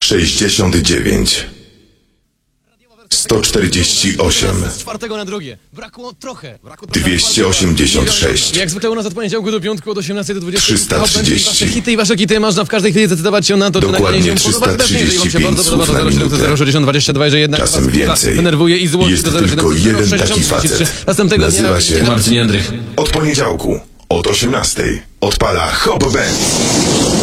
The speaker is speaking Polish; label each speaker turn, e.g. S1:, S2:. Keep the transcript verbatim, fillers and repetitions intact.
S1: sześćdziesiąt dziewięć, sto czterdzieści osiem,
S2: Z czwartego na drugie. Brakło trochę. Brakło
S1: dwieście osiemdziesiąt sześć,
S2: Jak zwykle u nas od poniedziałku do piątku od osiemnastej do dwudziestej.
S1: trzysta trzydzieści.
S2: Wasze hity i wasze hity można w każdej chwili zdecydować się na to, czy
S1: Dokładnie
S2: nagranie się podoba.
S1: trzysta
S2: Jeżeli wam się
S1: trzydzieści
S2: bardzo
S1: pięć
S2: podoba,
S1: słów
S2: to
S1: na
S2: zero siedem
S1: minutę.
S2: sześćdziesiąt dwadzieścia dwa, że jednak
S1: Czasem
S2: was
S1: więcej.
S2: denerwuje i złości.
S1: Jest
S2: To zero siedem
S1: tylko jeden taki
S2: sześćdziesiąt trzydzieści trzy.
S1: facet.
S2: Następnego dnia
S1: Nazywa się
S2: na-
S3: Marcin Jędrych.
S1: Od poniedziałku od osiemnastej odpala Hop Band.